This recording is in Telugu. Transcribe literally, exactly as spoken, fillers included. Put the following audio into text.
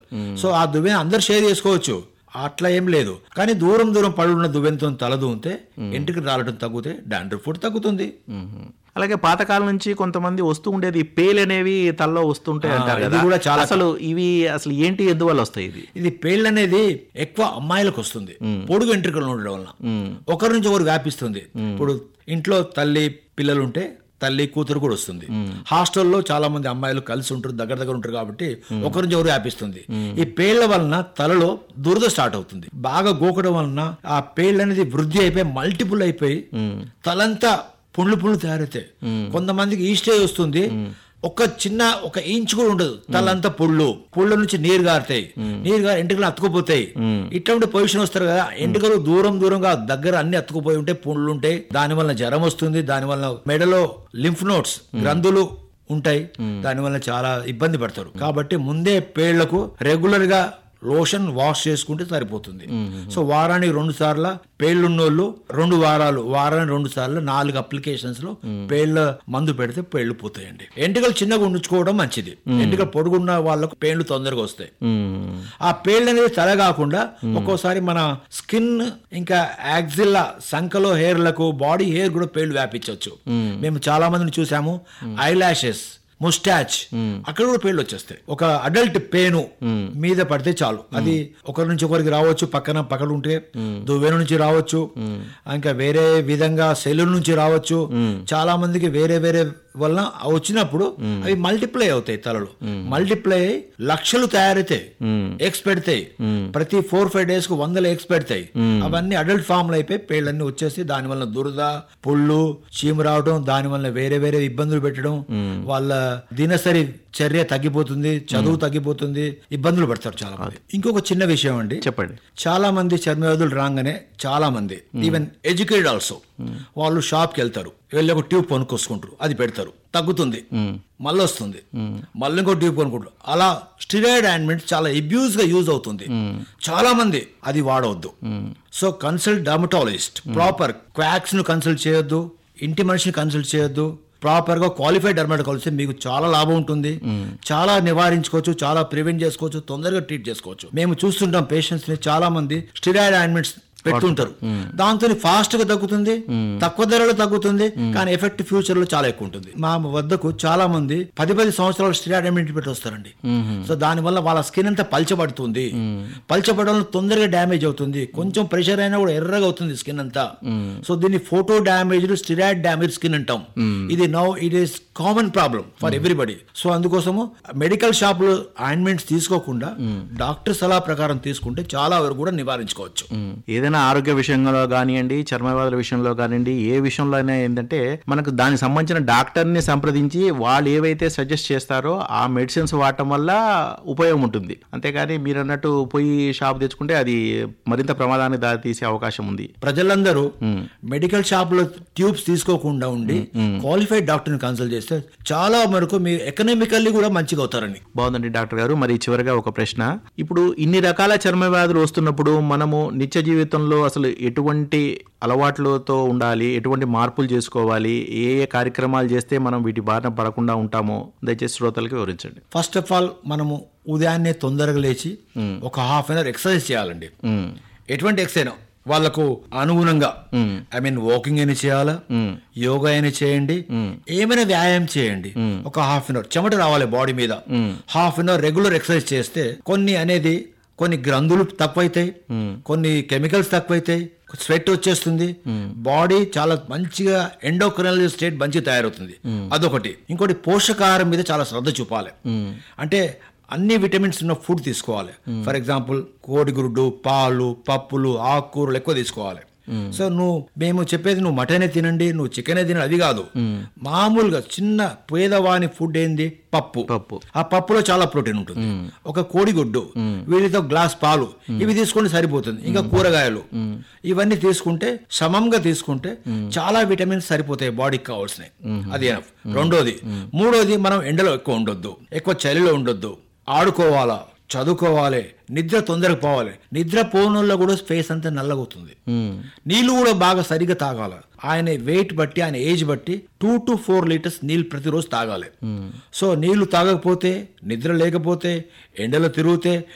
సో ఆ దువ్వెన అందరు షేర్ చేసుకోవచ్చు, అట్లా ఏం లేదు. కానీ దూరం దూరం పడున్న దువ్వెనతో తల దూంతే ఎంటికి రాలడం తగ్గుతే డాండ్రఫ్ కూడా తగ్గుతుంది. అలాగే పాతకాలం నుంచి కొంతమంది వస్తూ ఉండేది పేలు అనేవి తలలో వస్తుంటాయి అంటారు కదా, కూడా చాలా అసలు ఇవి అసలు ఏంటి, ఎందువల్ల వస్తాయి? ఇది ఇది పేళ్ళు అనేది ఎక్కువ అమ్మాయిలకు వస్తుంది, పొడుగు వెంట్రుకలు ఉండడం వలన ఒకరి నుంచి ఒకరు వ్యాపిస్తుంది. ఇప్పుడు ఇంట్లో తల్లి పిల్లలు ఉంటే తల్లి కూతురు కూడా వస్తుంది. హాస్టల్లో చాలా మంది అమ్మాయిలు కలిసి ఉంటారు, దగ్గర దగ్గర ఉంటారు కాబట్టి ఒకరి నుంచి ఎవరు వ్యాపిస్తుంది. ఈ పేళ్ల వలన తలలో దురద స్టార్ట్ అవుతుంది. బాగా గోకడం వలన ఆ పేళ్ళు అనేది వృద్ధి అయిపోయి మల్టిపుల్ అయిపోయి తలంతా పుండ్లు పుండ్లు తయారవుతాయి. కొంతమందికి ఈ స్టేజ్ వస్తుంది, ఒక చిన్న ఒక ఇంచ్ కూడా ఉండదు, తలంతా పుళ్ళు పుళ్ళ నుంచి నీరు గారుతాయి, నీరు గారి ఎంటుకలు అతుకుపోతాయి. ఇట్లాంటి పొజిషన్ వస్తారు కదా, ఎంటుకలు దూరం దూరంగా దగ్గర అన్ని అతుకుపోయి ఉంటాయి, పుండ్లు ఉంటాయి. దాని వల్ల జ్వరం వస్తుంది, దాని వల్ల మెడలో లింఫ్ నోడ్స్ గ్రంథులు ఉంటాయి, దాని వల్ల చాలా ఇబ్బంది పడతారు. కాబట్టి ముందే పేళ్లకు రెగ్యులర్ గా లోషన్ వాష్ చేసుకుంటే సరిపోతుంది. సో వారానికి రెండు సార్లు పేళ్లున్నోళ్ళు రెండు వారాలు వారానికి రెండు సార్లు నాలుగు అప్లికేషన్స్ లో పేళ్ల మందు పెడితే పేళ్లు పోతాయండి. ఎంటుకలు చిన్నగా ఉంచుకోవడం మంచిది, ఎంటుకలు పొడుగున్న వాళ్ళకు పేళ్లు తొందరగా వస్తాయి. ఆ పేళ్లు అనేది తల కాకుండా ఒక్కోసారి మన స్కిన్ ఇంకా యాక్సిల్లా సంకలో హెయిర్లకు బాడీ హెయిర్ కూడా పేళ్లు వ్యాపించవచ్చు. మేము చాలా మందిని చూసాము, ఐ లాషెస్ ముస్టాచ్ అక్కడ కూడా పేర్లు వచ్చేస్తాయి. ఒక అడల్ట్ పేను మీద పడితే చాలు, అది ఒకరి నుంచి ఒకరికి రావచ్చు, పక్కన పక్కన ఉంటే దువ్వెన నుంచి రావచ్చు, ఇంకా వేరే విధంగా సెల్లుల నుంచి రావచ్చు. చాలా మందికి వేరే వేరే వలన వచ్చినప్పుడు అవి మల్టిప్లై అవుతాయి, తలలో మల్టిప్లై అయ్యి లక్షలు తయారైతాయి, ఎగ్స్ పెడతాయి. ప్రతి ఫోర్ ఫైవ్ డేస్ కు వందల ఎగ్స్ పెడతాయి. అవన్నీ అడల్ట్ ఫామ్ లో అయిపోయి పేర్లన్నీ వచ్చేసి దాని వల్ల దురద పుళ్ళు చీము రావడం, దాని వల్ల వేరే వేరే ఇబ్బందులు పెట్టడం, వాళ్ళ దినసరి చర్య తగ్గిపోతుంది, చదువు తగ్గిపోతుంది, ఇబ్బందులు పడతారు చాలా మంది. ఇంకొక చిన్న విషయం అండి చెప్పండి, చాలా మంది చర్మ వ్యాధులు రాగానే చాలా మంది ఈవెన్ ఎడ్యుకేటెడ్ ఆల్సో వాళ్ళు షాప్ కి వెళ్తారు, వెళ్ళి ఒక ట్యూబ్ కొనుక్కొసుకుంటారు, అది పెడతారు, తగ్గుతుంది, మళ్ళీ వస్తుంది, మళ్ళీ ఇంకో ట్యూబ్ కొనుక్కుంటారు. అలా స్టిరాయిడ్ ఆయింట్మెంట్ చాలా అబ్యూజ్ గా యూజ్ అవుతుంది, చాలా మంది అది వాడవద్దు. So consult dermatologist, proper quacks ను కన్సల్ట్ చేయొద్దు, ఇంటి మనిషిని కన్సల్ట్ చేయొద్దు. ప్రాపర్ గా క్వాలిఫైడ్ డర్మటాలజిస్ట్ మీకు చాలా లాభం ఉంటుంది, చాలా నివారించుకోవచ్చు, చాలా ప్రివెంట్ చేసుకోవచ్చు, తొందరగా ట్రీట్ చేసుకోవచ్చు. మేము చూస్తుంటాం పేషెంట్స్ ని చాలా మంది స్టిరాయిడ్ ఆయింట్మెంట్స్ పెడుతుంటారు, దాంతో ఫాస్ట్ గా తగ్గుతుంది, తక్కువ ధరలో తగ్గుతుంది, కానీ ఎఫెక్ట్ ఫ్యూచర్ లో చాలా ఎక్కువ ఉంటుంది. మా వద్దకు చాలా మంది పది పది సంవత్సరాలు స్టిరాయిడ్ ఆయింట్మెంట్ పెట్టి వస్తారండి. సో దాని వల్ల వాళ్ళ స్కిన్ అంతా పల్చబడుతుంది, పల్చబడడం తొందరగా డ్యామేజ్ అవుతుంది, కొంచెం ప్రెషర్ అయినా కూడా ఎర్రగా అవుతుంది స్కిన్ అంతా. సో దీన్ని photo damage steroid damage skin అంటాం. ఇది now it is common problem for everybody. So అందుకోసము మెడికల్ షాప్ లో ఆయింట్మెంట్స్ తీసుకోకుండా డాక్టర్ సలహా ప్రకారం తీసుకుంటే చాలా వరకు కూడా నివారించుకోవచ్చు. ఏదైనా ఆరోగ్య విషయంలో కానివ్వండి, చర్మ వ్యాధుల విషయంలో కానివ్వండి, ఏ విషయంలో అయినా ఏంటంటే మనకు దానికి సంబంధించిన డాక్టర్ని సంప్రదించి వాళ్ళు ఏవైతే సజెస్ట్ చేస్తారో ఆ మెడిసిన్స్ వాడటం వల్ల ఉపయోగం ఉంటుంది. అంతేకాని మీరు అన్నట్టు పోయి షాప్ తెచ్చుకుంటే అది మరింత ప్రమాదానికి దారి తీసే అవకాశం ఉంది. ప్రజలందరూ మెడికల్ షాప్ లో ట్యూబ్స్ తీసుకోకుండా ఉండి క్వాలిఫైడ్ డాక్టర్ ని కన్సల్ట్ చేస్తే చాలా వరకు మీరు ఎకనామికల్లీ కూడా మంచిగా అవుతారని. బాగుందండి డాక్టర్ గారు. మరి చివరిగా ఒక ప్రశ్న, ఇప్పుడు ఇన్ని రకాల చర్మ వ్యాధులు వస్తున్నప్పుడు మనము నిత్య జీవితంలో అసలు ఎటువంటి అలవాట్లతో ఉండాలి, ఎటువంటి మార్పులు చేసుకోవాలి, ఏ ఏ కార్యక్రమాలు చేస్తే మనం వీటి బారిన పడకుండా ఉంటామో దయచేసి శ్రోతలకు వివరించండి. ఫస్ట్ ఆఫ్ ఆల్ మనము ఉదయాన్నే తొందరగా లేచి ఒక హాఫ్ అన్ అవర్ ఎక్సర్సైజ్ చేయాలండి. ఎటువంటి ఎక్సర్సైజ్ వాళ్ళకు అనుగుణంగా, ఐ మీన్ వాకింగ్ అయినా చేయాలా, యోగా అయినా చేయండి, ఏమైనా వ్యాయామం చేయండి. ఒక హాఫ్ అన్ అవర్ చెమట రావాలి బాడీ మీద, half an hour regular exercise చేస్తే కొన్ని అనేది కొన్ని గ్రంథులు తక్కువైతాయి, కొన్ని కెమికల్స్ తక్కువైతాయి, స్వెట్ వచ్చేస్తుంది, బాడీ చాలా మంచిగా ఎండోక్రైనల్ స్టేట్ మంచిగా తయారవుతుంది. అదొకటి. ఇంకోటి పోషకాహారం మీద చాలా శ్రద్ధ చూపాలి. అంటే అన్ని విటమిన్స్ ఉన్న ఫుడ్ తీసుకోవాలి. ఫర్ ఎగ్జాంపుల్ కోడిగుడ్డు, పాలు, పప్పులు, ఆకుకూరలు ఎక్కువ తీసుకోవాలి. సో నువ్వు మేము చెప్పేది నువ్వు మటనే తినండి, నువ్వు చికెనే తినండి అది కాదు. మామూలుగా చిన్న పేదవాని ఫుడ్ ఏంది, పప్పు. పప్పు ఆ పప్పులో చాలా ప్రోటీన్ ఉంటుంది. ఒక కోడిగుడ్డు, వీటితో గ్లాస్ పాలు, ఇవి తీసుకుంటే సరిపోతుంది. ఇంకా కూరగాయలు ఇవన్నీ తీసుకుంటే సమంగా తీసుకుంటే చాలా విటమిన్స్ సరిపోతాయి బాడీకి కావాల్సినవి. అది రెండోది. మూడోది, మనం ఎండలో ఎక్కువ ఉండొద్దు, ఎక్కువ చలిలో ఉండొద్దు, ఆడుకోవాలా, చదువుకోవాలి, నిద్ర తొందరగా పోవాలి. నిద్ర పోనుల్లో కూడా ఫేస్ అంతా నల్లగవుతుంది. నీళ్లు కూడా బాగా సరిగ్గా తాగాలి. ఆయన వెయిట్ బట్టి, ఆయన ఏజ్ బట్టి టూ టు ఫోర్ లీటర్స్ నీళ్ళు ప్రతిరోజు తాగాలి. సో నీళ్లు తాగకపోతే, నిద్ర లేకపోతే, ఎండలో తిరిగితే